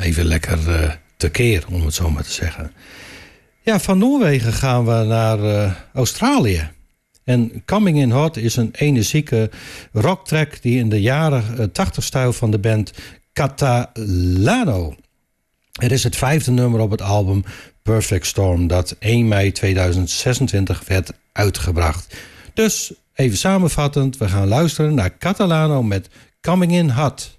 even lekker tekeer, om het zo maar te zeggen. Ja, van Noorwegen gaan we naar Australië. En Coming in Hot is een energieke rocktrack die in de jaren 80 stijl van de band Catalano. Het is het 5e nummer op het album Perfect Storm dat 1 mei 2026 werd uitgebracht. Dus even samenvattend, we gaan luisteren naar Catalano met Coming in Hot.